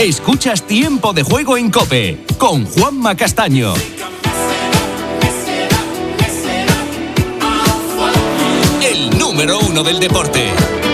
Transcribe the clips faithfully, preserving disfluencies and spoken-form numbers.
Escuchas Tiempo de Juego en COPE con Juanma Castaño. El número uno del deporte.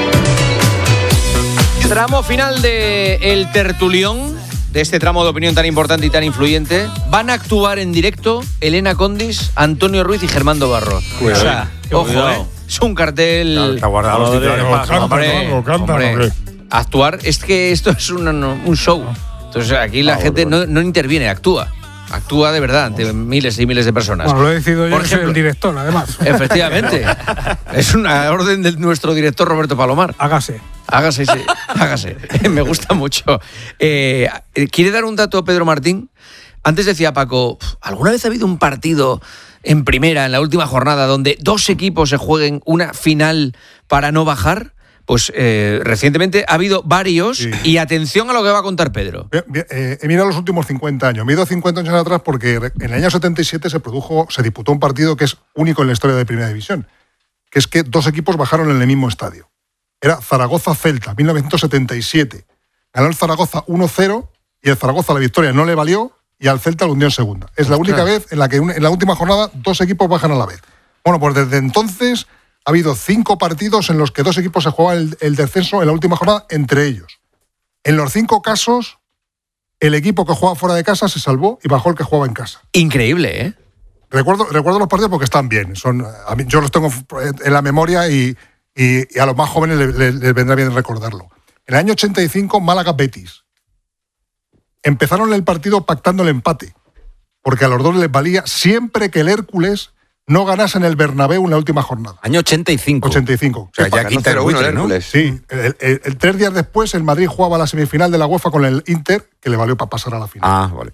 Tramo final de El Tertulión, de este tramo de opinión tan importante y tan influyente. Van a actuar en directo Elena Condis, Antonio Ruiz y Germando Barros. Cuidado, o sea, ojo, ¿eh? Es un cartel... Está guardado los titulares para cantan, hombre, ¿no? Cantan, hombre, hombre. actuar, es que esto es un, un show. Entonces aquí la Ah, gente bueno, no, no interviene, actúa. Actúa de verdad ante miles y miles de personas. Bueno, lo he decidido yo, Por que soy ejemplo, el director, además. Efectivamente. Es una orden de nuestro director Roberto Palomar. Hágase. Hágase, sí, hágase. Me gusta mucho. Eh, ¿Quiere dar un dato Pedro Martín? Antes decía Paco, ¿alguna vez ha habido un partido en primera, en la última jornada, donde dos equipos se jueguen una final para no bajar? Pues eh, recientemente ha habido varios, sí. Y atención a lo que va a contar Pedro. Bien, bien, eh, he mirado los últimos cincuenta años. Me he ido cincuenta años atrás porque en el año setenta y siete se produjo, se disputó un partido que es único en la historia de Primera División, que es que dos equipos bajaron en el mismo estadio. Era Zaragoza-Celta, mil novecientos setenta y siete. Ganó el Zaragoza uno cero y el Zaragoza la victoria no le valió y al Celta lo hundió en segunda. Es la única vez en la que en la última jornada dos equipos bajan a la vez. Bueno, pues desde entonces ha habido cinco partidos en los que dos equipos se juegan el, el descenso en la última jornada entre ellos. En los cinco casos, el equipo que jugaba fuera de casa se salvó y bajó el que jugaba en casa. Increíble, ¿eh? Recuerdo, recuerdo los partidos porque están bien. Son, a mí, yo los tengo en la memoria y, y, y a los más jóvenes les, les, les vendrá bien recordarlo. En el año ochenta y cinco, Málaga-Betis. Empezaron el partido pactando el empate, porque a los dos les valía siempre que el Hércules no ganase en el Bernabéu en la última jornada. Año ochenta y cinco. ochenta y cinco. O sea, ya quita el buitre, ¿no? Hércules. Sí. El, el, el, tres días después, el Madrid jugaba la semifinal de la UEFA con el Inter, que le valió para pasar a la final. Ah, vale.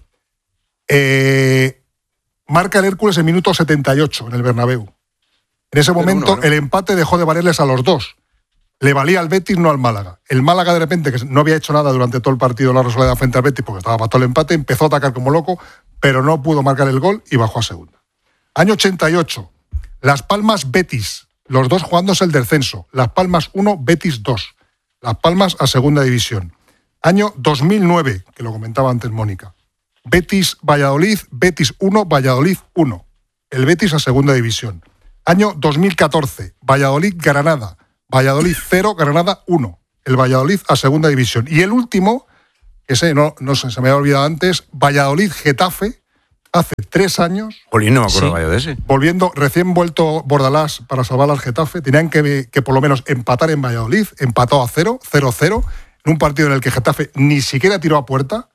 Eh, marca el Hércules en minuto setenta y ocho en el Bernabéu. En ese momento, uno, ¿no? El empate dejó de valerles a los dos. Le valía al Betis, no al Málaga. El Málaga, de repente, que no había hecho nada durante todo el partido la Rosaleda frente al Betis porque estaba para todo el empate, empezó a atacar como loco, pero no pudo marcar el gol y bajó a segunda. Año ochenta y ocho. Las Palmas Betis, los dos jugándose el descenso. Las Palmas uno, Betis dos. Las Palmas a segunda división. Año dos mil nueve, que lo comentaba antes Mónica. Betis Valladolid, Betis uno, Valladolid uno. El Betis a segunda división. Año dos mil catorce, Valladolid Granada, Valladolid cero, Granada uno. El Valladolid a segunda división. Y el último, que sé, no, no sé, se me había olvidado antes, Valladolid Getafe. Hace tres años. Jolín, no me acuerdo sí. yo de ese. Volviendo, recién vuelto Bordalás para salvar al Getafe, tenían que, que por lo menos empatar en Valladolid, empató a cero, cero cero, en un partido en el que Getafe ni siquiera tiró a puerta,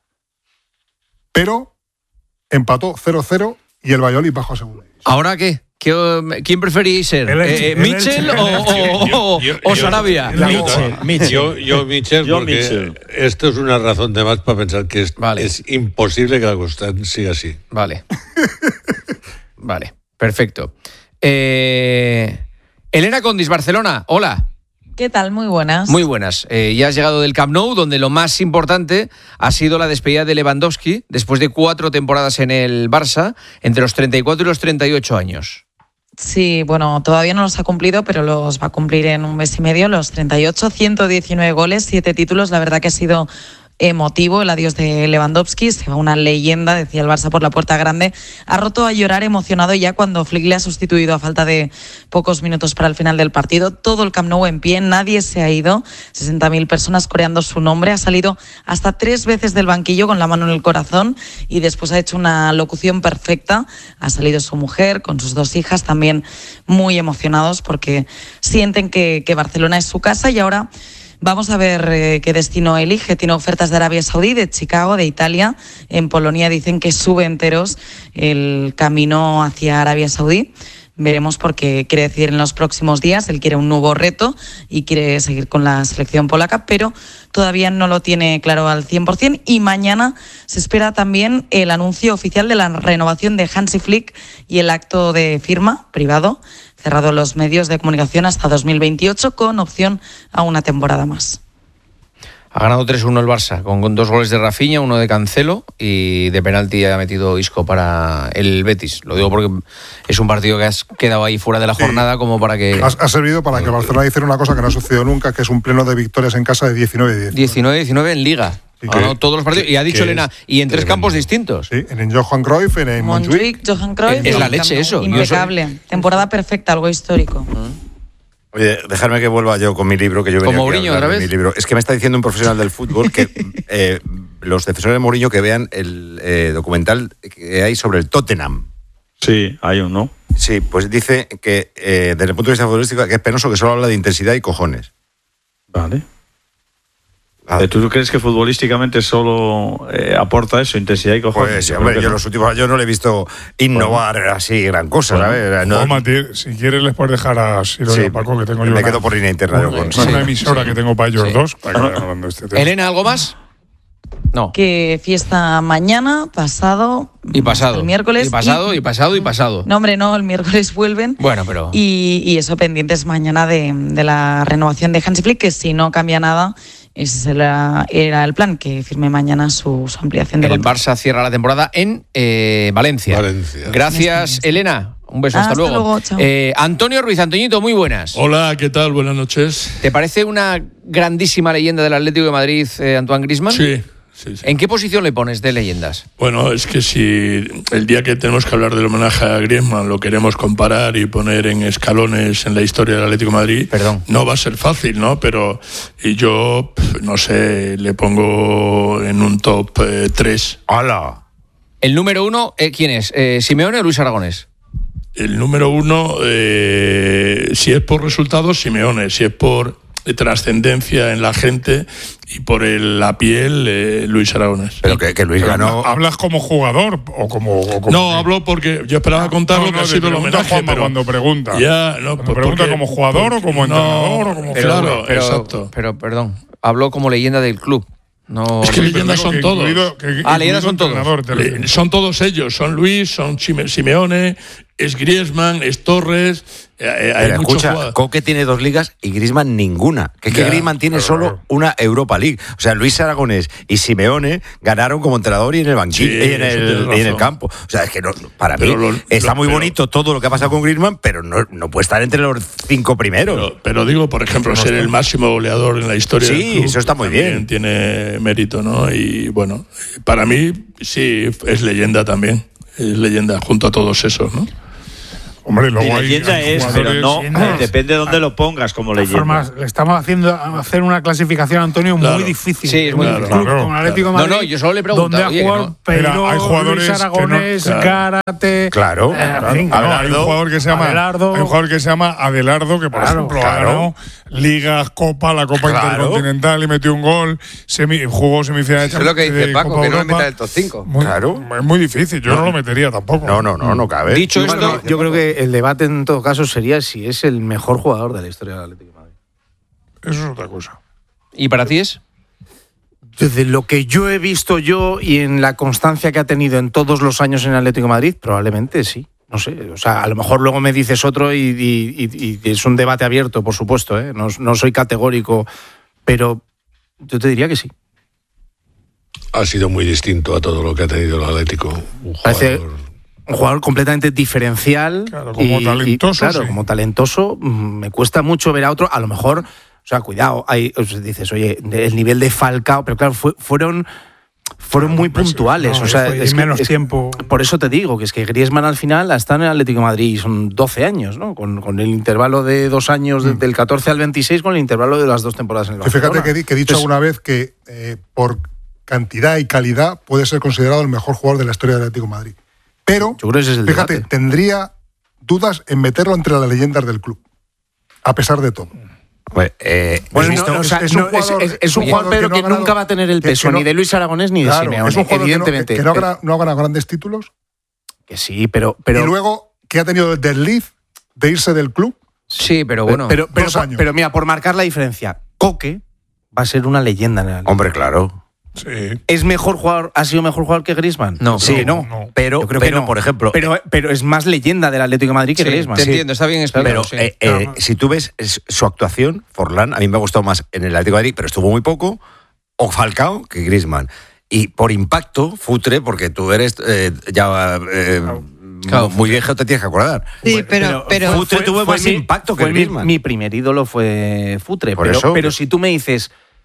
pero empató cero cero y el Valladolid bajó a segunda. ¿Ahora qué? ¿Quién preferís ser? Elche, eh, ¿Mitchell o, o, o, o Sarabia? Mitchell, Mitchell. Yo, yo Mitchell, yo porque Mitchell. Esto es una razón de más para pensar que es, vale. es imposible que la Constant siga así. Vale. Vale, perfecto. Eh, Elena Condis, Barcelona, hola. ¿Qué tal? Muy buenas. Muy buenas. Eh, ya has llegado del Camp Nou, donde lo más importante ha sido la despedida de Lewandowski después de cuatro temporadas en el Barça, entre los treinta y cuatro y los treinta y ocho años. Sí, bueno, todavía no los ha cumplido, pero los va a cumplir en un mes y medio, los treinta y ocho, ciento diecinueve goles, siete títulos. La verdad que ha sido emotivo el adiós de Lewandowski, se va una leyenda, decía el Barça por la puerta grande, ha roto a llorar emocionado ya cuando Flick le ha sustituido a falta de pocos minutos para el final del partido. Todo el Camp Nou en pie, nadie se ha ido, sesenta mil personas coreando su nombre, ha salido hasta tres veces del banquillo con la mano en el corazón y después ha hecho una locución perfecta, ha salido su mujer con sus dos hijas también muy emocionados porque sienten que, que Barcelona es su casa y ahora vamos a ver eh, qué destino elige. Tiene ofertas de Arabia Saudí, de Chicago, de Italia. En Polonia dicen que sube enteros el camino hacia Arabia Saudí. Veremos porque quiere decir en los próximos días. Él quiere un nuevo reto y quiere seguir con la selección polaca, pero todavía no lo tiene claro al cien por ciento. Y mañana se espera también el anuncio oficial de la renovación de Hansi Flick y el acto de firma privado cerrado los medios de comunicación hasta dos mil veintiocho con opción a una temporada más. Ha ganado tres uno el Barça, con, con dos goles de Rafinha, uno de Cancelo y de penalti ha metido Isco para el Betis. Lo digo porque es un partido que has quedado ahí fuera de la jornada, sí, como para que... Ha, ha servido para que Barcelona hiciera una cosa que no ha sucedido nunca, que es un pleno de victorias en casa de diecinueve diecinueve. diecinueve diecinueve en Liga. Sí, que, no, todos los partidos. Y ha dicho Elena, y en tres campos distintos. Sí, en el Johan Cruyff, en el Montjuic. Johan Cruyff. Es la leche eso. Impecable. Soy... Temporada perfecta, algo histórico. Oye, dejadme que vuelva yo con mi libro, que yo venía ¿Con Mourinho otra vez? Mi libro. Es que me está diciendo un profesional del fútbol que eh, los defensores de Mourinho que vean el eh, documental que hay sobre el Tottenham. Sí, hay uno. Sí, pues dice que eh, desde el punto de vista futbolístico que es penoso, que solo habla de intensidad y cojones. Vale. Ah. ¿Tú crees que futbolísticamente solo eh, aporta eso, intensidad y cojones? Pues sí, hombre, yo no. los últimos años no le he visto innovar bueno. así gran cosa, bueno. ¿sabes? No, Mati, si quieres les puedes dejar a Siro sí, y a Paco, que tengo yo me una, quedo por línea interna. Una, con, una sí. emisora que tengo para ellos sí. dos, para que vayan hablando de este tema. Elena, ¿algo más? No. Que fiesta mañana, pasado... Y pasado. El miércoles. Y pasado, y, y pasado, y pasado. No, hombre, no, el miércoles vuelven. Bueno, pero... Y, y eso pendientes mañana de, de la renovación de Hansi Flick, que si no cambia nada... Ese era, era el plan, que firme mañana su, su ampliación de El contrato. Barça cierra la temporada en eh, Valencia. Valencia. Gracias, Elena. Un beso, ah, hasta, hasta luego. luego chao. Eh, Antonio Ruiz, Antoñito, muy buenas. Hola, ¿qué tal? Buenas noches. ¿Te parece una grandísima leyenda del Atlético de Madrid, eh, Antoine Griezmann? Sí. Sí, sí. ¿En qué posición le pones de leyendas? Bueno, es que si el día que tenemos que hablar del homenaje a Griezmann lo queremos comparar y poner en escalones en la historia del Atlético de Madrid, Perdón. no va a ser fácil, ¿no? Pero y yo, no sé, le pongo en un top eh, tres. ¡Hala! El número uno, eh, ¿quién es? Eh, ¿Simeone o Luis Aragonés? El número uno, eh, si es por resultados, Simeone. Si es por trascendencia en la gente y por el, la piel, eh, Luis Aragonés. Pero que, que Luis ganó. ¿Hablas como jugador o como.? O como no, que... hablo porque yo esperaba contar no, lo que no, ha sido el homenaje. Juanma, pero cuando pregunta. Ya, no, cuando pregunta porque, como jugador porque, o como entrenador no, o como. Pero, claro, pero, exacto. Pero, perdón, habló como leyenda del club. No, es que no, leyendas son todos. Incluido, que, ah, leyendas son todos. Le, son todos ellos. Son Luis, son Simeone, es Griezmann, es Torres. Eh, hay Pero escucha, Coque tiene dos ligas y Griezmann ninguna. Que es que Griezmann tiene pero, solo una Europa League. O sea, Luis Aragonés y Simeone ganaron como entrenador y en el banquillo sí, y, en el, y en el campo. O sea, es que no, para pero mí lo, está lo, muy pero, bonito todo lo que ha pasado con Griezmann, pero no, no puede estar entre los cinco primeros. Pero, pero digo, por ejemplo, no ser está. el máximo goleador en la historia sí, del club, eso está muy bien. Tiene mérito, ¿no? Y bueno, para mí sí es leyenda también. Es leyenda junto a todos esos, ¿no? Hombre, luego hay, leyenda hay es, pero no, leyendas. Depende de dónde lo pongas como leyenda. Formas, le estamos haciendo hacer una clasificación, Antonio, claro. muy difícil. Sí, es muy claro, difícil. Claro, con Atlético de Madrid, no, no, yo solo le pregunto. Donde ha jugado no. Peiró, hay jugadores Luis Aragonés, que no, claro. Gárate. Claro. Eh, claro. En fin, no, hay un jugador que se llama Adelardo. Hay un jugador que se llama Adelardo, que por claro, ejemplo claro. ganó Ligas, Copa, la Copa claro. Intercontinental y metió un gol, semi, jugó semifinales. Eso es lo que dice Paco, Copa que no Europa. lo meta el top cinco. Muy, claro. Es muy difícil, yo no, no lo metería tampoco. No, no, no, no cabe. Dicho yo, esto, bueno, yo yo creo que el debate en todo caso sería si es el mejor jugador de la historia del Atlético de Madrid. Eso es otra cosa. ¿Y para ti es? Desde lo que yo he visto yo y en la constancia que ha tenido en todos los años en el Atlético de Madrid, probablemente sí. No sé, o sea, a lo mejor luego me dices otro y, y, y, y es un debate abierto, por supuesto, ¿eh? No, no soy categórico, pero yo te diría que sí. Ha sido muy distinto a todo lo que ha tenido el Atlético. Un jugador... Parece un jugador completamente diferencial. Claro, como y, talentoso. Y, claro, sí. como talentoso, me cuesta mucho ver a otro, a lo mejor, o sea, cuidado, hay, o sea, dices, oye, el nivel de Falcao, pero claro, fue, fueron... Fueron muy puntuales, no, o sea, es que, menos es, tiempo. Por eso te digo que es que Griezmann al final está en el Atlético de Madrid y son doce años, ¿no? Con, con el intervalo de dos años, mm. del catorce al veintiséis, con el intervalo de las dos temporadas en el Barcelona. Fíjate que, que he dicho Entonces, alguna vez que eh, por cantidad y calidad puede ser considerado el mejor jugador de la historia del Atlético de Madrid. Pero, yo creo que ese es el fíjate, debate. Tendría dudas en meterlo entre las leyendas del club, a pesar de todo. Pues, eh, bueno, visto, no, o sea, es, es un jugador, es, es, es un jugador pero que, que no nunca va a tener el peso que, que no, ni de Luis Aragonés ni claro, de Simeone, es un jugador evidentemente. Que no, que, que no, ha, no ha ganado grandes títulos. Que sí, pero, pero... Y luego, que ha tenido el desliz de irse del club. Sí, pero bueno. Pero, pero, dos pero, años. pero mira, por marcar la diferencia, Coque va a ser una leyenda en el Hombre, claro. Sí. ¿Es mejor jugador, ha sido mejor jugador que Griezmann? No. Sí, no. no. no. Pero, Yo creo pero que no. por ejemplo... Pero, pero es más leyenda del Atlético de Madrid que sí, Griezmann. Te Sí. entiendo, está bien explicado. Pero sí. eh, eh, si tú ves su actuación, Forlán, a mí me ha gustado más en el Atlético de Madrid, pero estuvo muy poco, o Falcao que Griezmann. Y por impacto, Futre, porque tú eres eh, ya... Eh, Claro, muy viejo, te tienes que acordar. Sí, bueno, pero, pero Futre fue, tuvo fue más mi, impacto que mi, Griezmann. Mi primer ídolo fue Futre. Por pero, eso, pero si tú me dices,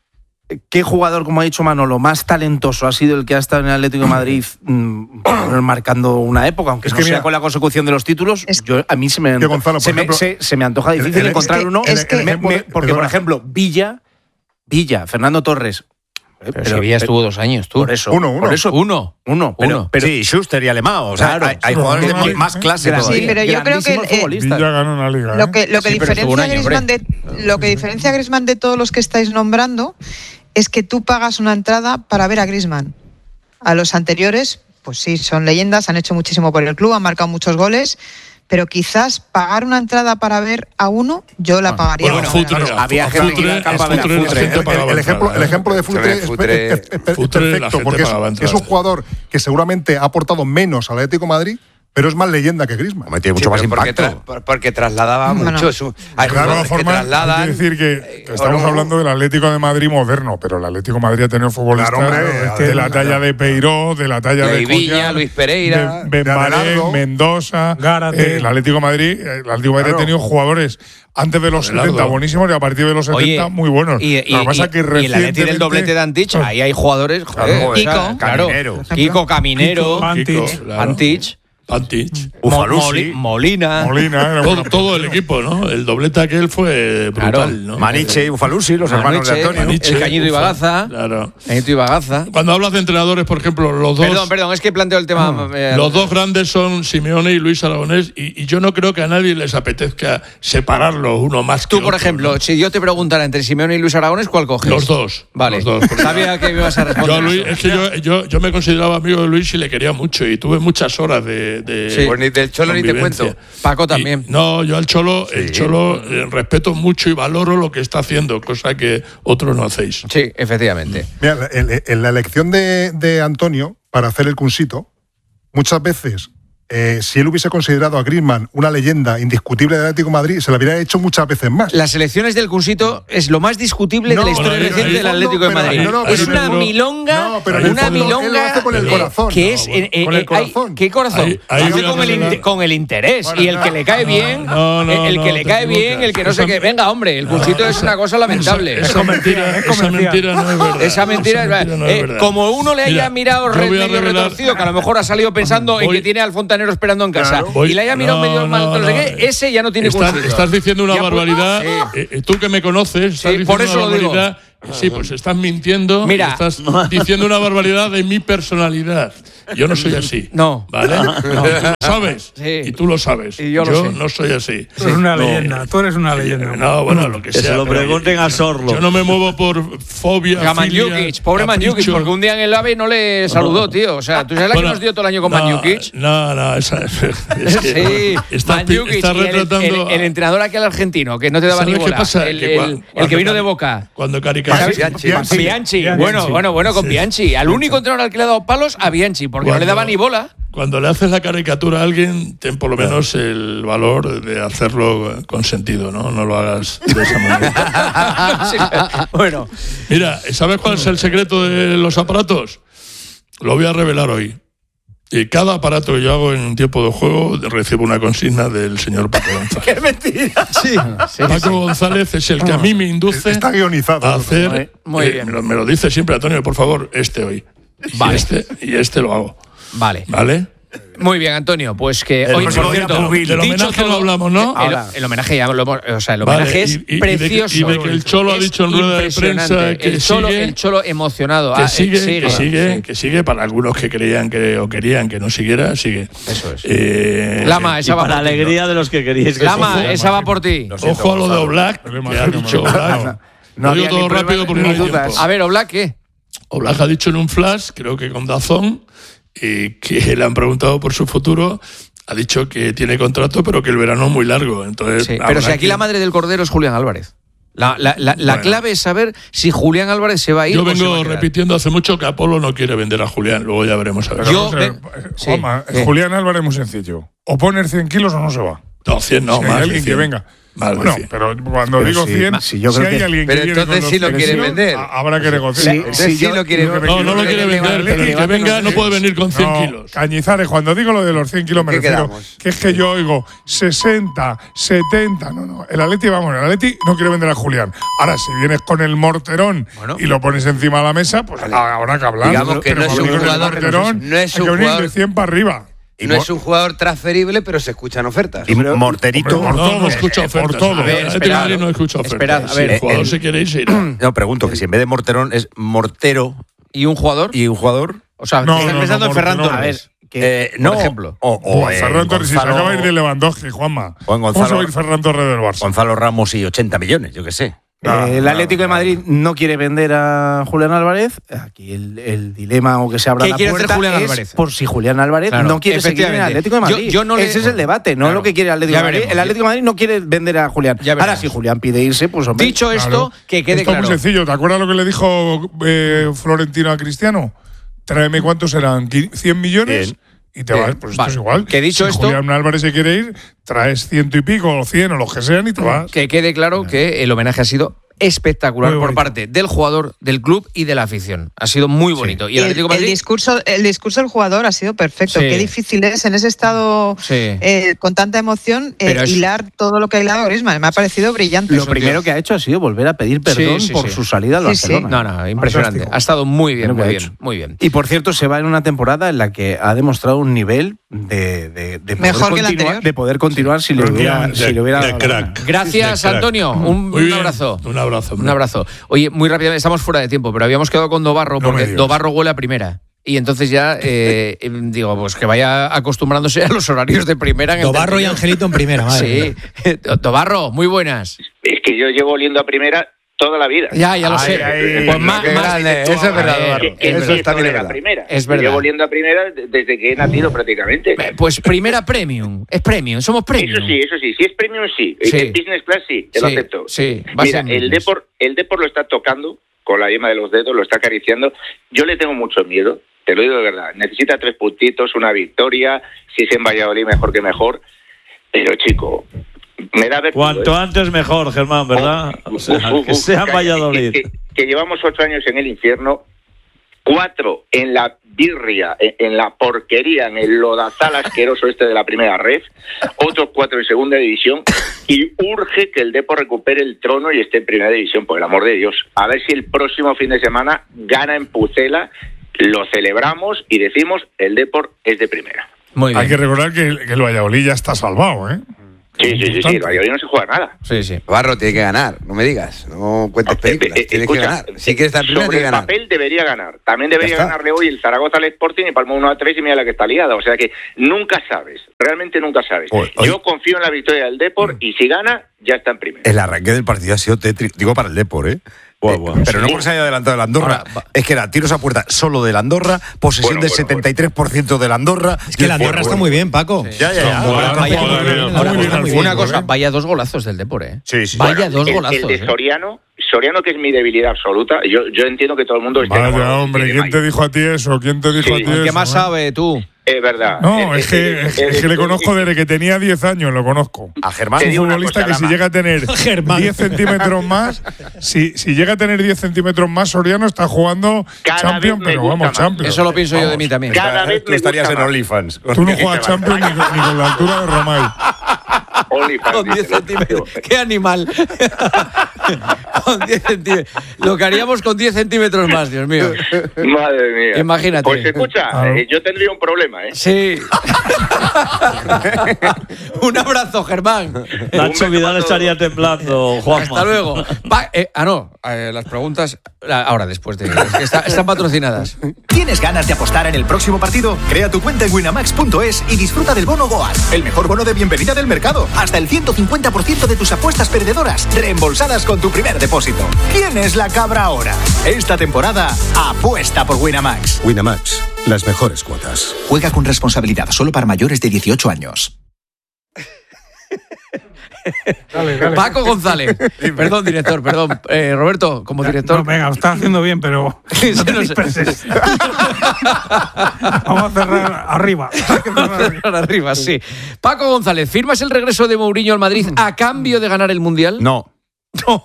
¿qué jugador, como ha dicho Manolo, más talentoso ha sido el que ha estado en el Atlético de Madrid mmm, marcando una época, aunque es no que sea mira, con la consecución de los títulos? Es yo, a mí se me, antoja, Gonzalo, se, ejemplo, me se, se me antoja difícil el, el, encontrar es que, uno. Es que, me, me, porque, por ejemplo, Villa, Villa, Fernando Torres. Pero, pero Sevilla estuvo dos años, tú. Por eso, uno, uno. Por eso, uno. Uno, pero, uno. Pero, sí, Schuster y Alemão. O sea, claro, hay, hay jugadores de más clase todavía. Sí, pero yo creo que el, Villa ganó una liga. ¿eh? Lo que, lo que sí, diferencia año, a Griezmann de, lo que diferencia a Griezmann de todos los que estáis nombrando es que tú pagas una entrada para ver a Griezmann. A los anteriores, pues sí, son leyendas, han hecho muchísimo por el club, han marcado muchos goles. Pero quizás pagar una entrada para ver a uno, yo la pagaría. Bueno, Futre, claro, había gente que iba al campo a ver a Futre. El, el, el, ejemplo, el ejemplo de Futre es, Futre, es, es, es perfecto, porque es, es un jugador que seguramente ha aportado menos al Atlético de Madrid, pero es más leyenda que Griezmann. Hombre, tiene mucho sí, más porque impacto. Tra porque trasladaba bueno. mucho. Su, hay claro, jugadores forma, que trasladan. Hay que decir que estamos no. hablando del Atlético de Madrid moderno, pero el Atlético de Madrid ha tenido futbolistas claro, hombre, de la talla de Peiró, de la talla de Viña, Luis Pereira, de Benbaré, Mendoza. Eh, el Atlético de Madrid, el Atlético de Madrid claro. ha tenido jugadores antes de los setenta buenísimos y a partir de los setenta Oye, muy buenos. Y, y, Lo que pasa y, que y el Atlético del doblete de Antich, pues, ahí hay jugadores. Joder, Kiko, o sea, claro, Caminero. Kiko Caminero, Antich. Antich. Antich, Moli, Molina, Molina todo, todo el equipo, ¿no? El doblete aquel fue brutal, claro. ¿no? Maniche y Ufalusi, los Maniche, hermanos de Antonio. Maniche, el Cañito y Bagaza. Claro. Cañito y Bagaza. Cuando hablas de entrenadores, por ejemplo, los dos. Perdón, perdón, es que planteo el tema. No, eh, los dos grandes son Simeone y Luis Aragonés, y, y yo no creo que a nadie les apetezca separarlos uno más que Tú, por otro, ejemplo, ¿no? si yo te preguntara entre Simeone y Luis Aragonés, ¿cuál coges? Los dos. Vale. Los dos. Sabía que me ibas a responder. Yo, Luis, es que yo, yo, yo me consideraba amigo de Luis y le quería mucho, y tuve muchas horas de. de sí. Pues del Cholo ni te cuento. Paco también. Y, no, yo al Cholo, sí. el Cholo eh, respeto mucho y valoro lo que está haciendo, cosa que otros no hacéis. Sí, efectivamente. Mira, en, en la elección de, de Antonio para hacer el Cunsito, muchas veces, eh, si él hubiese considerado a Griezmann una leyenda indiscutible del Atlético de Madrid, se la habría hecho muchas veces más. Las elecciones del Cunsito es lo más discutible no, de la historia bueno, reciente del Atlético de Madrid. No, no, es una milonga, no, pero una milonga él lo hace con el corazón. Que es, eh, eh, con el corazón. Hay, ¿Qué corazón? Ahí, ahí hace con, el inter, con el interés. Bueno, y el que le cae bien, no, no, el, el que no, le cae bien, el que no sé qué. Venga, hombre, el Cunsito es una cosa lamentable. Esa mentira, esa mentira no es verdad. Esa mentira es verdad. Como uno le haya mirado medio retorcido, que a lo mejor ha salido pensando en que tiene al fontanero esperando en casa. Voy, y le haya mirado no, medio mal, no, no, sé qué, ese ya no tiene estás, estás diciendo una ya, barbaridad. Sí. Eh, tú que me conoces, estás sí, diciendo por eso una lo barbaridad. Digo. Sí, pues estás mintiendo. Mira. Estás diciendo una barbaridad de mi personalidad. Yo no soy así. No. ¿Vale? No, tú lo sabes. Sí. Y tú lo sabes. Y yo lo yo sé. no soy así. Tú eres una no. leyenda. Tú eres una leyenda. No, bueno, lo que, que sea. Que se lo pregunten a Sorlo. Yo no me muevo por fobia. A Manjukic, pobre Manjukic, porque un día en el AVE no le saludó, tío. O sea, ¿tú sabes la bueno, que nos dio todo el año con no, Manjukic? No, no, esa es. es que, sí, estás, Manjukic, estás retratando. El, el, el entrenador aquel argentino, que no te daba ni bola. ¿Qué pasa? El, que el, cuando, el que vino de Boca. Cuando caricatura. Bianchi. Bianchi. Bueno, bueno, bueno, con Bianchi. Al único entrenador al que le ha dado palos, a Bianchi, porque no le daba ni bola. Cuando le haces la caricatura a alguien, ten por lo menos el valor de hacerlo con sentido, ¿no? No lo hagas de esa manera. Sí, bueno. Mira, ¿sabes cuál es el secreto de los aparatos? Lo voy a revelar hoy. Y cada aparato que yo hago en un tiempo de juego recibo una consigna del señor Paco González. ¡Qué mentira! Sí, sí, Paco sí. González es el que a mí me induce Está guionizado, a hacer... Muy eh, bien. Me lo, me lo dice siempre Antonio, por favor, este hoy. Vale. Y este, y este lo hago. Vale. ¿Vale? Muy bien, Antonio, pues que el hoy, por cierto, del homenaje no hablamos, ¿no? El, el homenaje ya lo hemos, o sea, el homenaje vale, es y, y, precioso. Y de, que, y de que el Cholo ha dicho en rueda de prensa que el Cholo, sigue, el Cholo emocionado, que ah, sigue, sigue, que sigue, sí. que sigue para algunos que creían que o querían que no siguiera, sigue. Eso es. Eh, Lama, esa y va para por la alegría ti, de los que queríais que Lama, siga. esa va por ti. Ojo a lo de Oblak, que ha dicho Oblak. No, lo digo todo rápido porque no hay tiempo. A ver, Oblak, ¿qué? Oblak ha dicho en un flash, creo que con Dazón, eh, que le han preguntado por su futuro. Ha dicho que tiene contrato, pero que el verano es muy largo. Entonces, sí, pero si aquí que... la madre del cordero es Julián Álvarez. La, la, la, la bueno. clave es saber si Julián Álvarez se va a ir. Yo o vengo se va a repitiendo hace mucho que Apolo no quiere vender a Julián. Luego ya veremos a ver. Yo, eh, sí, Juanma, sí. Julián Álvarez es muy sencillo. O pone cien kilos o no se va. No, cien no, si más hay de alguien cien. que venga. Más de Bueno, cien. pero cuando Pero digo sí, cien, si yo si creo hay que- alguien que Pero viene entonces con sí los lo quiere cien, vender. ha- habrá que negociar. Sí, Entonces sí yo- lo quiere yo- vender. No, no lo quiere vender, Vale, pero el que vale, venga no no sé. puede venir con cien No, kilos. Cañizares, cuando digo lo de los cien kilos me ¿Qué refiero quedamos? que es que yo oigo sesenta, setenta, no, no, el Atleti, vamos, el Atleti no quiere vender a Julián. Ahora, si vienes con el morterón Bueno. y lo pones encima de la mesa, pues habrá que hablar. Digamos que Pero no es para un venir con el jugador- morterón, no es hay un que venir jugador- de cien para arriba. No es un jugador transferible, pero se escuchan ofertas. Y morterito. Hombre, por No, no todo, escucha eh, por ofertas. todo. A ver, ver, el Atlético de esperad. Madrid no escucha ofertas. Esperad, a Si ver, el jugador el- se quiere ir, se irá. No, pregunto que si en vez de morterón es mortero ¿Y un jugador? y un jugador. O sea, No, estás no, pensando no, en Ferran Mortero. Torres. Eh, no, por ejemplo. O, o, Buah, eh, Ferran Torres, si se Gonzalo- acaba de ir de Lewandowski, Juanma. O en ¿Cómo se Gonzalo- va a ir Ferran Torres del Barça? Gonzalo Ramos y ochenta millones, yo qué sé. Nada, Eh, el nada, Atlético de nada. Madrid no quiere vender a Julián Álvarez. Aquí el, el dilema o que se abra ¿Qué la quiere hacer puerta Julián es Álvarez? por si Julián Álvarez Claro, no quiere seguir en el efectivamente. Atlético de Madrid. Yo- yo no le- Ese es el debate, no Claro. lo que quiere el Atlético Ya de Madrid. veremos. El Atlético de Madrid no quiere vender a Julián. Ya Ahora, veremos. si Julián pide irse, pues hombre. Dicho esto, Claro. que quede Esto es claro. muy sencillo. ¿Te acuerdas lo que le dijo eh, Florentino a Cristiano? Tráeme cuántos eran, Qui- cien millones Cien. y te Bien. vas. Pues Vale. esto es igual. Que dicho si esto- Julián Álvarez se quiere ir, traes ciento y pico, o cien, o los que sean, y te vas. Que quede claro que el homenaje ha sido espectacular Muy por bonito. parte del jugador, del club y de la afición. Ha sido muy bonito. Y el el, Atlético de el Madrid. discurso, el discurso del jugador ha sido perfecto. Sí. Qué difícil es en ese estado Sí. eh, con tanta emoción eh, Pero es- hilar todo lo que ha hilado Griezmann. Me ha parecido brillante. Lo primero que ha hecho ha sido volver a pedir perdón Sí, sí, por sí. su salida al Sí, sí. Barcelona. No, no, impresionante. Fantástico. Ha estado muy bien, Lo que muy ha bien, hecho. muy bien. Y por cierto, se va en una temporada en la que ha demostrado un nivel de, de, de poder, Mejor que la continuar, anterior. de poder continuar si le hubiera, De- si le hubiera de dado la gana. crack. Gracias, De crack. Antonio. Un, Muy un bien. abrazo. Un abrazo. Un abrazo. Oye, muy rápidamente, estamos fuera de tiempo, pero habíamos quedado con Dobarro, No me porque digas. Dobarro huele a primera. Y entonces ya, eh, eh, digo, pues que vaya acostumbrándose a los horarios de primera. En el Dobarro y tertuliano. Angelito en primera, madre. Sí. Dobarro, muy buenas. Es que yo llevo oliendo a primera toda la vida. Ya, ya lo sé. Pues más, qué más- grande. Eso es verdad, A ver, Dobarro. que- Eso que- es también de es la verdad. primera. Es Yo verdad. Llevo oliendo a primera de- desde que he nacido prácticamente. Pues primera premium. Es premium, somos premium. Eso sí, eso sí. Si es premium, sí. Sí. El business class, sí. Te lo Sí, acepto. sí, va a Mira, ser el business. Depor, el Depor lo está tocando con la yema de los dedos, lo está acariciando. Yo le tengo mucho miedo. Te lo digo de verdad. Necesita tres puntitos, una victoria. Si es en Valladolid, mejor que mejor. Pero, chico, me da vértigo, Cuanto ¿eh? antes mejor, Germán, ¿verdad? O sea, Uf, uf, que uf, sea que- Valladolid. Que, que- que llevamos ocho años en el infierno, cuatro en la birria, en, en la porquería, en el lodazal asqueroso este de la primera red, otros cuatro en segunda división, y urge que el Depor recupere el trono y esté en primera división, por el amor de Dios. A ver si el próximo fin de semana gana en Pucela, lo celebramos y decimos el Depor es de primera. Muy bien. Hay que recordar que, el- que el Valladolid ya está salvado, ¿eh? Sí, sí, sí, sí, el Valladolid no se juega nada. Sí, sí. Barro tiene que ganar, no me digas. No cuentes Eh, películas. eh, Tienes escucha, que ganar. Si quieres estar primero, sobre tienes que el ganar. papel debería ganar. También debería Ya está. ganarle hoy el Zaragoza al Sporting y palmó uno a tres y mira la que está liada. O sea que nunca sabes, realmente nunca sabes. Oye, oye. Yo confío en la victoria del Depor y si gana, ya está en primero. El arranque del partido ha sido tétrico. Digo para el Depor, ¿eh? Buah, Eh, buah. pero no Sí. porque se haya adelantado el Andorra. Ahora, va- es que era tiros a puerta solo del Andorra, posesión Bueno, del bueno, setenta y tres por ciento del Andorra. Es que el Andorra está muy bien, Paco. Ya, ya, ya. Ahora, vaya- ahora, ahora, ahora, muy bien al una fútbol, cosa, ¿eh? vaya dos golazos del Depor, ¿eh? Sí, sí. Vaya Bueno, dos el- golazos. El de ¿eh? Soriano, Soriano que es mi debilidad absoluta. Yo, yo entiendo que todo el mundo esté Vaya, enamorado hombre, de ¿quién Mike. te dijo a ti eso? ¿Quién te dijo Sí. a ti El eso? que más eh? sabe, tú. Es verdad. No, Eh, es que, eh, es, eh, es que le eh, conozco eh, desde que tenía diez años, lo conozco. A Germán. Te Un digo una futbolista cosa, que si Lama. llega a tener Germán. diez centímetros más, si, si llega a tener diez centímetros más, Soriano está jugando Cada Champions, vez me pero gusta vamos, más. Champions. Eso lo pienso yo de Vamos. mí también. Cada vez Tú me estarías gusta en más. Tú OnlyFans. no juegas Champions ni, con- ni con la altura de Romay. OnlyFans, Con diez dice, lo centímetros. tío. ¡Qué animal! Con diez centímetros. Lo que haríamos con diez centímetros más, Dios mío. Madre mía. Imagínate. Pues escucha, Claro. eh, yo tendría un problema, ¿eh? Sí. Un abrazo, Germán. Nacho Vidal estaría temblando, Juanma. Hasta luego. Pa- eh, ah, no. eh, las preguntas ah, ahora, después de. es que está- están patrocinadas. ¿Tienes ganas de apostar en el próximo partido? Crea tu cuenta en winamax punto es y disfruta del bono Goal, el mejor bono de bienvenida del mercado. Hasta el ciento cincuenta por ciento de tus apuestas perdedoras reembolsadas con tu primer depósito. ¿Quién es la cabra ahora? Esta temporada, apuesta por Winamax. Winamax, las mejores cuotas. Juega con responsabilidad solo para mayores de dieciocho años. Dale, dale. Paco González. Perdón, director, perdón. Eh, Roberto, como director. No, venga, lo estás haciendo bien, pero no te disperses. Vamos a cerrar arriba. Vamos a cerrar arriba, sí. Paco González, ¿firmas el regreso de Mourinho al Madrid a cambio de ganar el Mundial? No. No.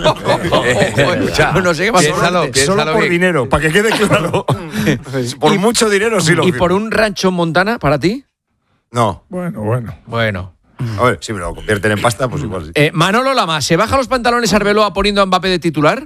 No sé qué más. Piénsalo, piénsalo Solo por bien. Dinero, para que quede claro. Por y, mucho dinero sí lo ¿Y firmo. por un rancho en Montana, para ti? No. Bueno, bueno. Bueno. A ver, si me lo convierten en pasta, pues igual sí. Eh, Manolo Lama, ¿se baja los pantalones Arbeloa poniendo a Mbappé de titular?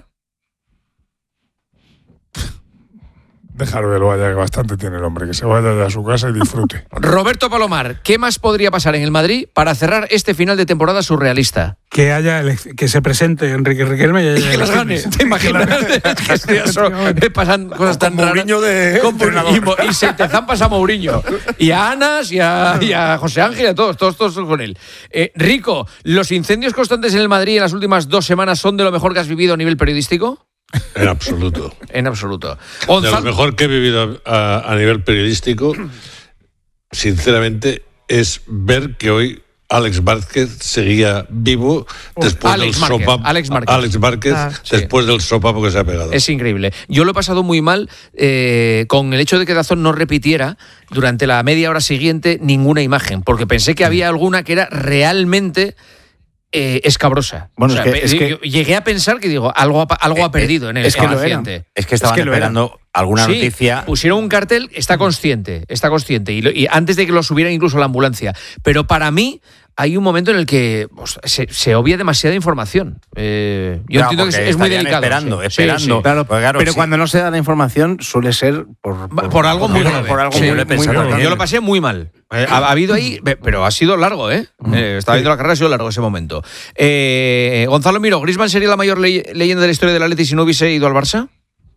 Déjalo ya, que bastante tiene el hombre, que se vaya ya a su casa y disfrute. Roberto Palomar, ¿qué más podría pasar en el Madrid para cerrar este final de temporada surrealista? Que haya que se presente Enrique Riquelme y, y que las gane. ¿Te imaginas? Es que eso, pasan cosas tan raras. De, con, y, y se te zampas a Mourinho. Y a Anas, y a, y a José Ángel, y a todos, todos, todos con él. Eh, Rico, ¿los incendios constantes en el Madrid en las últimas dos semanas son de lo mejor que has vivido a nivel periodístico? En absoluto. En absoluto. Gonzalo. De lo mejor que he vivido a, a nivel periodístico, sinceramente, es ver que hoy Alex Márquez seguía vivo después Alex del Márquez, sopapo. Alex Márquez, Alex Márquez ah, después sí. del sopapo que se ha pegado. Es increíble. Yo lo he pasado muy mal eh, con el hecho de que Dazón no repitiera durante la media hora siguiente ninguna imagen, porque pensé que había alguna que era realmente Eh, escabrosa. Bueno, o sea, es que, es que llegué a pensar que digo algo ha, algo ha perdido en el es que lo accidente. Es que estaban es que esperando alguna sí, noticia. Pusieron un cartel, está consciente, está consciente y, lo, y antes de que lo subieran incluso a la ambulancia. Pero para mí hay un momento en el que pues, se, se obvia demasiada información. Eh, yo claro, entiendo que es, es muy delicado. Esperando, sí. esperando. Sí, sí. Claro, pues claro, pero sí. cuando no se da la información suele ser por, por, por algo muy grave. Por algo sí, muy, muy, muy grave. Yo lo pasé muy mal. Eh, ha, ha habido ahí, pero ha sido largo, ¿eh? eh estaba viendo la carrera, ha sido largo ese momento. Eh, Gonzalo Miró, ¿Griezmann sería la mayor ley, leyenda de la historia del Atleti si no hubiese ido al Barça?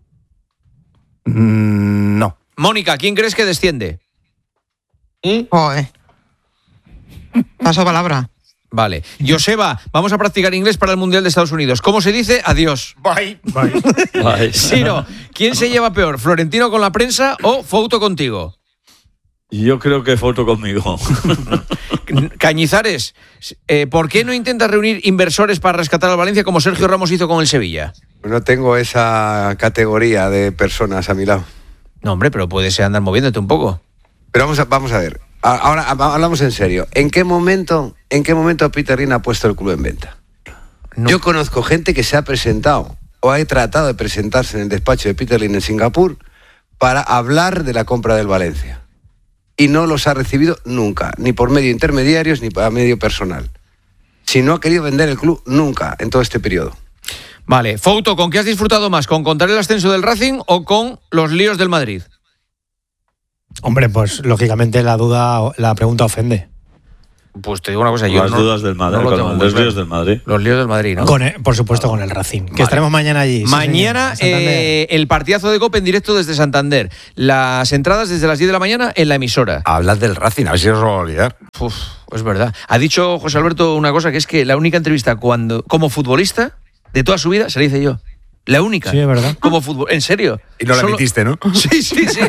Mm, no. Mónica, ¿quién crees que desciende? ¿Mm? Joder. Paso palabra. Vale. Joseba, vamos a practicar inglés para el Mundial de Estados Unidos. ¿Cómo se dice? Adiós. Bye. Bye. Bye. Siro, ¿quién se lleva peor? ¿Florentino con la prensa o Fouto contigo? Yo creo que foto conmigo. Cañizares, eh, ¿por qué no intentas reunir inversores para rescatar al Valencia como Sergio Ramos hizo con el Sevilla? No tengo esa categoría de personas a mi lado. No, hombre, pero puedes andar moviéndote un poco. Pero vamos a, vamos a ver. Ahora hablamos en serio. ¿En qué momento, en qué momento Peter Lim ha puesto el club en venta? No. Yo conozco gente que se ha presentado o ha tratado de presentarse en el despacho de Peter Lim en Singapur para hablar de la compra del Valencia. Y no los ha recibido nunca, ni por medio de intermediarios ni por medio personal. Si no ha querido vender el club nunca en todo este periodo. Vale, Fouto, ¿con qué has disfrutado más? ¿Con contar el ascenso del Racing o con los líos del Madrid? Hombre, pues lógicamente la duda, la pregunta ofende. Pues te digo una cosa, yo Las no, dudas del Madrid, no con los líos del Madrid. Los líos del Madrid, ¿no? Con el, por supuesto con el Racing, que vale. Estaremos mañana allí. Mañana sí, eh, el partidazo de Copa en directo desde Santander. Las entradas desde las diez de la mañana en la emisora. Hablas del Racing, a ver si os lo va a olvidar. Uf, es verdad. Ha dicho José Alberto una cosa, que es que la única entrevista cuando como futbolista de toda su vida se la hice yo. La única. Sí, es verdad. Como fútbol, en serio. Y no la solo... emitiste, ¿no? Sí, sí, sí.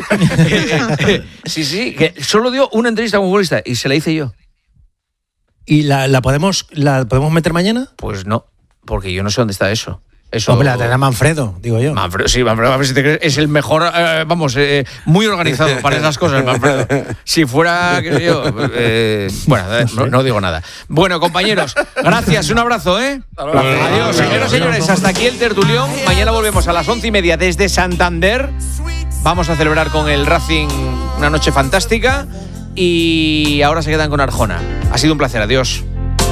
sí, sí, que solo dio una entrevista como futbolista y se la hice yo. ¿Y la, la, podemos, la podemos meter mañana? Pues no, porque yo no sé dónde está eso. Eso... Hombre, la tendrá Manfredo, digo yo. Manfredo, sí, Manfredo, a ver si te crees, es el mejor, eh, vamos, eh, muy organizado para esas cosas, Manfredo. Si fuera, qué sé yo, eh, bueno, eh, no, no digo nada. Bueno, compañeros, gracias, un abrazo, ¿eh? Adiós, señoras y señores, hasta aquí el tertulión. Mañana volvemos a las once y media desde Santander. Vamos a celebrar con el Racing una noche fantástica y ahora se quedan con Arjona. Ha sido un placer, adiós.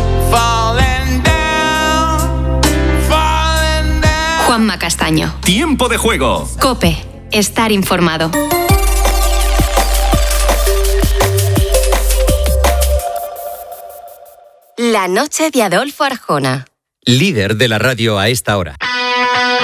Juanma Castaño. Tiempo de juego. COPE. Estar informado. La noche de Adolfo Arjona. Líder de la radio a esta hora.